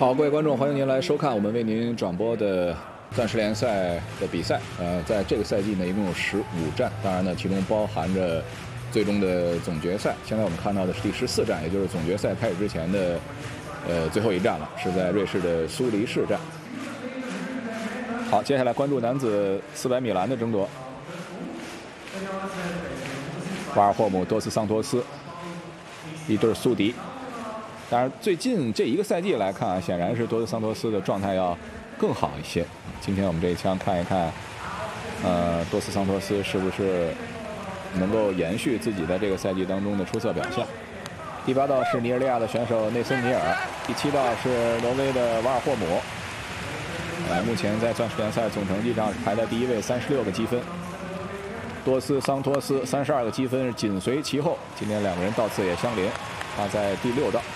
好，各位观众，欢迎您来收看我们为您转播的钻石联赛的比赛。在这个赛季呢，一共有15战，当然呢，其中包含着最终的总决赛。现在我们看到的是第14战，也就是总决赛开始之前的最后一战了，是在瑞士的苏黎世站。好，接下来关注男子400米栏的争夺。瓦尔霍姆、多斯桑托斯一对宿敌。当然，最近这一个赛季来看啊，显然是多斯桑托斯的状态要更好一些。今天我们这一枪看一看，多斯桑托斯是不是能够延续自己在这个赛季当中的出色表现？第8道是尼日利亚的选手内森尼尔，第7道是挪威的瓦尔霍姆。目前在钻石联赛总成绩上排在第1位，36个积分。多斯桑托斯32个积分紧随其后，今天两个人道次也相邻，他在第6道。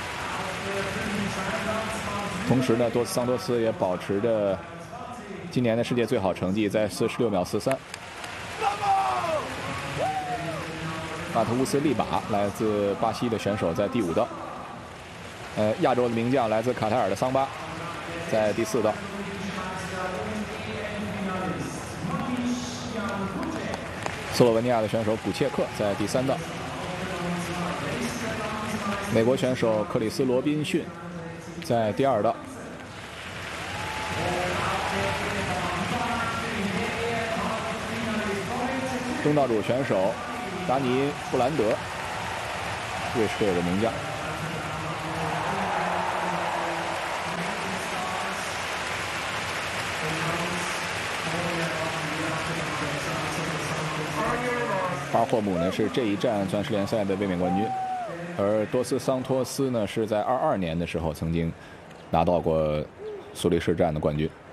同时呢，多斯桑托斯也保持着今年的世界最好成绩，在46秒43。马特乌斯利马来自巴西的选手在第5道。亚洲的名将来自卡塔尔的桑巴在第4道。斯洛文尼亚的选手古切克在第3道。美国选手克里斯罗宾逊在第2道。东道主选手达尼布兰德，瑞士队的名将。巴尔霍姆呢是这一站钻石联赛的卫冕冠军。而多斯桑托斯呢，是在22年的时候曾经拿到过苏黎世站的冠军。